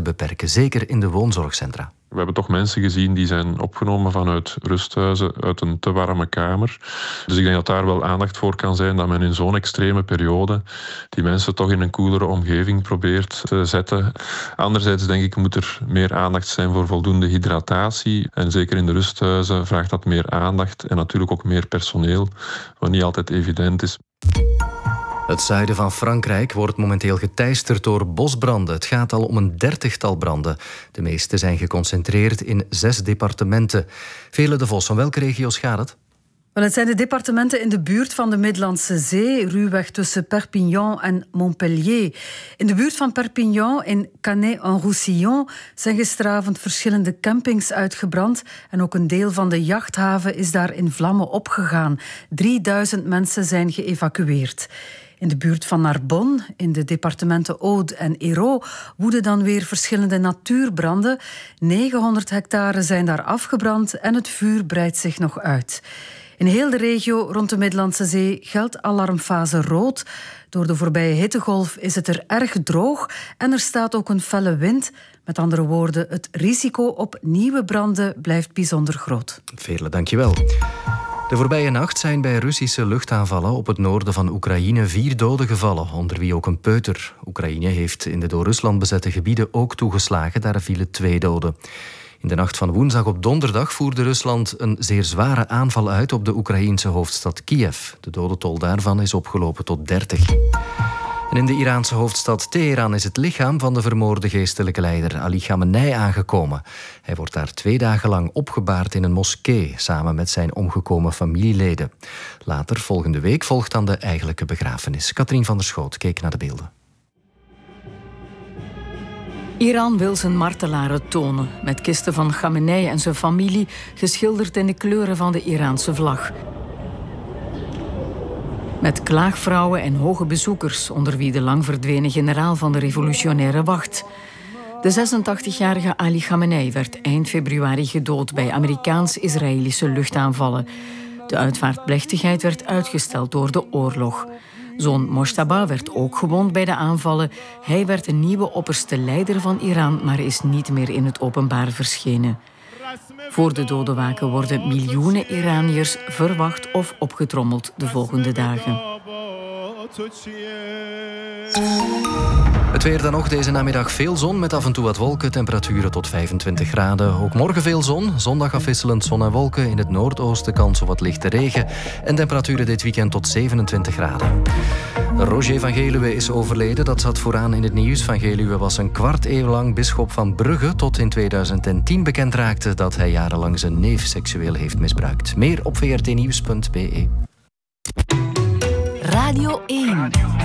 beperken, zeker in de woonzorgcentra. We hebben toch mensen gezien die zijn opgenomen vanuit rusthuizen, uit een te warme kamer. Dus ik denk dat daar wel aandacht voor kan zijn, dat men in zo'n extreme periode die mensen toch in een koelere omgeving probeert te zetten. Anderzijds denk ik moet er meer aandacht zijn voor voldoende hydratatie. En zeker in de rusthuizen vraagt dat meer aandacht en natuurlijk ook meer personeel, wat niet altijd evident is. Het zuiden van Frankrijk wordt momenteel geteisterd door bosbranden. Het gaat al om een 30-tal branden. De meeste zijn geconcentreerd in 6 departementen. Vele de Vos, van welke regio's gaat het? Wel, het zijn de departementen in de buurt van de Middellandse Zee, ruwweg tussen Perpignan en Montpellier. In de buurt van Perpignan, in Canet-en-Roussillon, zijn gisteravond verschillende campings uitgebrand en ook een deel van de jachthaven is daar in vlammen opgegaan. 3000 mensen zijn geëvacueerd. In de buurt van Narbonne, in de departementen Aude en Hérault, woeden dan weer verschillende natuurbranden. 900 hectare zijn daar afgebrand en het vuur breidt zich nog uit. In heel de regio rond de Middellandse Zee geldt alarmfase rood. Door de voorbije hittegolf is het er erg droog en er staat ook een felle wind. Met andere woorden, het risico op nieuwe branden blijft bijzonder groot. Veerle, dankjewel. De voorbije nacht zijn bij Russische luchtaanvallen op het noorden van Oekraïne 4 doden gevallen, onder wie ook een peuter. Oekraïne heeft in de door Rusland bezette gebieden ook toegeslagen, daar vielen 2 doden. In de nacht van woensdag op donderdag voerde Rusland een zeer zware aanval uit op de Oekraïense hoofdstad Kiev. De dodentol daarvan is opgelopen tot 30. En in de Iraanse hoofdstad Teheran is het lichaam van de vermoorde geestelijke leider Ali Khamenei aangekomen. Hij wordt daar 2 dagen lang opgebaard in een moskee, samen met zijn omgekomen familieleden. Later, volgende week, volgt dan de eigenlijke begrafenis. Katrien van der Schoot keek naar de beelden. Iran wil zijn martelaren tonen, met kisten van Khamenei en zijn familie geschilderd in de kleuren van de Iraanse vlag. Met klaagvrouwen en hoge bezoekers, onder wie de lang verdwenen generaal van de revolutionaire wacht. De 86-jarige Ali Khamenei werd eind februari gedood bij Amerikaans-Israëlische luchtaanvallen. De uitvaartplechtigheid werd uitgesteld door de oorlog. Zoon Mojtaba werd ook gewond bij de aanvallen. Hij werd de nieuwe opperste leider van Iran, maar is niet meer in het openbaar verschenen. Voor de dodenwaken worden miljoenen Iraniërs verwacht of opgetrommeld de volgende dagen. Het weer dan nog deze namiddag veel zon met af en toe wat wolken. Temperaturen tot 25 graden. Ook morgen veel zon. Zondag afwisselend zon en wolken. In het noordoosten kans op wat lichte regen. En temperaturen dit weekend tot 27 graden. Roger van Geluwe is overleden. Dat zat vooraan in het nieuws. Van Geluwe was een kwart eeuw lang bisschop van Brugge. Tot in 2010 bekend raakte dat hij jarenlang zijn neef seksueel heeft misbruikt. Meer op vrtnieuws.be. Radio 1.